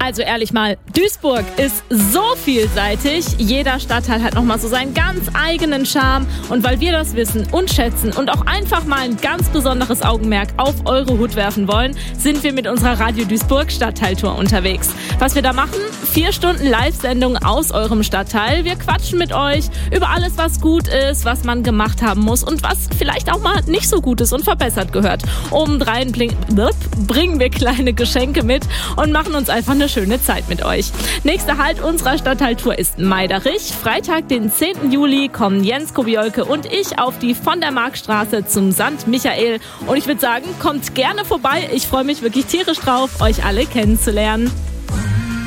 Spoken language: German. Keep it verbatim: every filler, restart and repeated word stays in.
Also ehrlich mal, Duisburg ist so vielseitig. Jeder Stadtteil hat nochmal so seinen ganz eigenen Charme. Und weil wir das wissen und schätzen und auch einfach mal ein ganz besonderes Augenmerk auf eure Hut werfen wollen, sind wir mit unserer Radio Duisburg Stadtteiltour unterwegs. Was wir da machen? Vier Stunden Live-Sendung aus eurem Stadtteil. Wir quatschen mit euch über alles, was gut ist, was man gemacht haben muss und was vielleicht auch mal nicht so gut ist und verbessert gehört. Obendrein bringen wir kleine Geschenke mit und machen uns einfach eine schöne Zeit mit euch. Nächster Halt unserer Stadtteiltour ist Meiderich. Freitag, den zehnten Juli, kommen Jens Kobiolke und ich auf die von der Marktstraße zum Sankt Michael. Und ich würde sagen, kommt gerne vorbei. Ich freue mich wirklich tierisch drauf, euch alle kennenzulernen.